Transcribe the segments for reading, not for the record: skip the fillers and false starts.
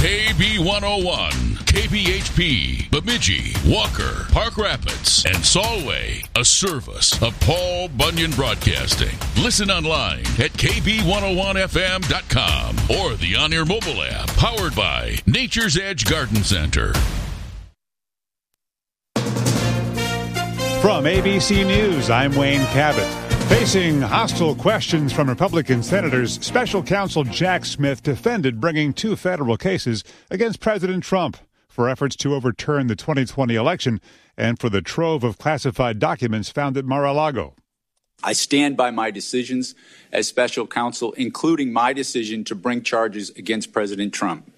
KB101, KBHP, Bemidji, Walker, Park Rapids, and Solway, a service of Paul Bunyan Broadcasting. Listen online at KB101FM.com or the On Air mobile app, powered by Nature's Edge Garden Center. From ABC News, I'm Wayne Cabot. Facing hostile questions from Republican senators, Special Counsel Jack Smith defended bringing 2 federal cases against President Trump for efforts to overturn the 2020 election and for the trove of classified documents found at Mar-a-Lago. I stand by my decisions as special counsel, including my decision to bring charges against President Trump.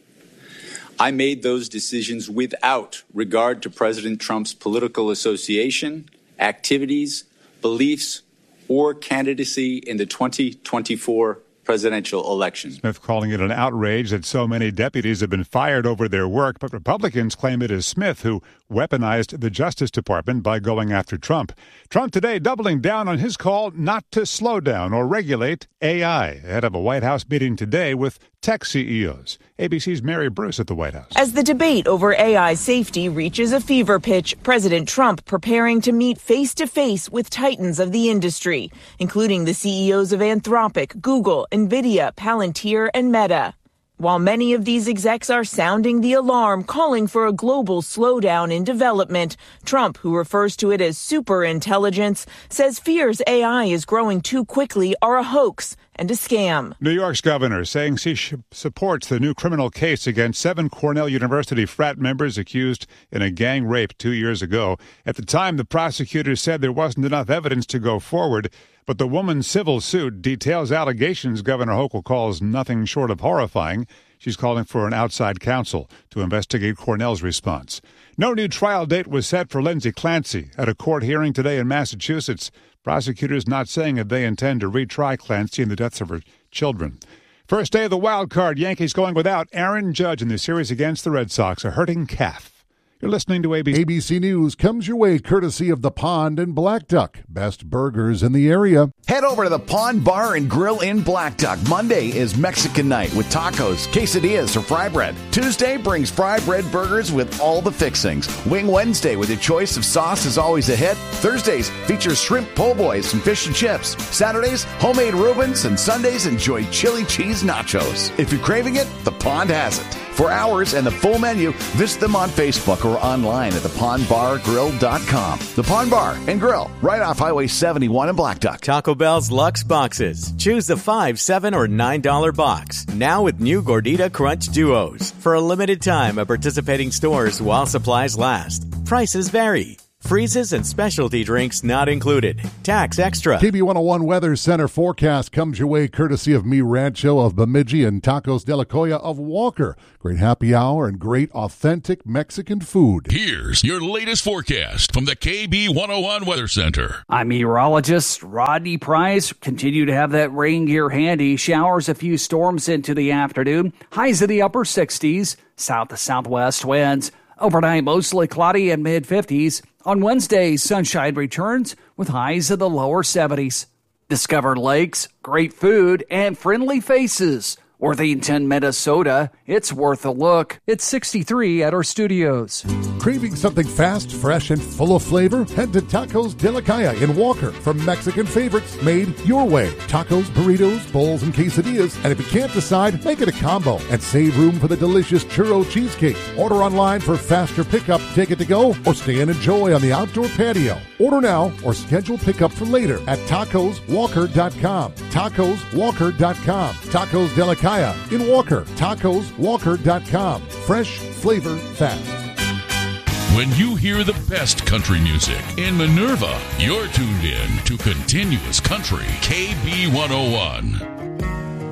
I made those decisions without regard to President Trump's political association, activities, beliefs, or candidacy in the 2024 presidential election. Smith calling it an outrage that so many deputies have been fired over their work, but Republicans claim it is Smith who weaponized the Justice Department by going after Trump. Trump today doubling down on his call not to slow down or regulate AI ahead of a White House meeting today with tech CEOs. ABC's Mary Bruce at the White House. As the debate over AI safety reaches a fever pitch, President Trump preparing to meet face-to-face with titans of the industry, including the CEOs of Anthropic, Google, NVIDIA, Palantir, and Meta. While many of these execs are sounding the alarm, calling for a global slowdown in development, Trump, who refers to it as superintelligence, says fears AI is growing too quickly are a hoax and a scam. New York's governor saying she supports the new criminal case against 7 Cornell University frat members accused in a gang rape 2 years ago. At the time, the prosecutors said there wasn't enough evidence to go forward, but the woman's civil suit details allegations Governor Hochul calls nothing short of horrifying. She's calling for an outside counsel to investigate Cornell's response. No new trial date was set for Lindsay Clancy at a court hearing today in Massachusetts. Prosecutors not saying if they intend to retry Clancy in the deaths of her children. First day of the wild card, Yankees going without Aaron Judge in the series against the Red Sox, a hurting calf. You're listening to ABC. ABC News comes your way courtesy of The Pond and Black Duck, best burgers in the area. Head over to the Pond Bar and Grill in Black Duck. Monday is Mexican night with tacos, quesadillas, or fry bread. Tuesday brings fry bread burgers with all the fixings. Wing Wednesday with your choice of sauce is always a hit. Thursdays features shrimp po' boys and fish and chips. Saturdays, homemade Reubens, and Sundays enjoy chili cheese nachos. If you're craving it, the Pond has it. For hours and the full menu, visit them on Facebook or online at thepondbargrill.com. The Pond Bar and Grill, right off Highway 71 in Black Duck. Taco Bell's Luxe Boxes. Choose the $5, $7, or $9 box. Now with new Gordita Crunch Duos. For a limited time at participating stores while supplies last. Prices vary. Freezes and specialty drinks not included. Tax extra. KB101 Weather Center forecast comes your way courtesy of Mi Rancho of Bemidji and Tacos de la Coya of Walker. Great happy hour and great authentic Mexican food. Here's your latest forecast from the KB101 Weather Center. I'm meteorologist Rodney Price. Continue to have that rain gear handy. Showers, a few storms into the afternoon. Highs in the upper 60s. South to southwest winds. Overnight, mostly cloudy and mid-50s. On Wednesday, sunshine returns with highs in the lower 70s. Discover lakes, great food, and friendly faces. Worthington, Minnesota. It's worth a look. It's 63 at our studios. Craving something fast, fresh, and full of flavor? Head to Tacos de la Calle in Walker for Mexican favorites made your way. Tacos, burritos, bowls, and quesadillas. And if you can't decide, make it a combo and save room for the delicious churro cheesecake. Order online for faster pickup, take it to go, or stay and enjoy on the outdoor patio. Order now or schedule pickup for later at tacoswalker.com. Tacoswalker.com. Tacos de la Calle in Walker. Tacoswalker.com. Fresh, flavor, fast. When you hear the best country music in Minerva, you're tuned in to Continuous Country KB101.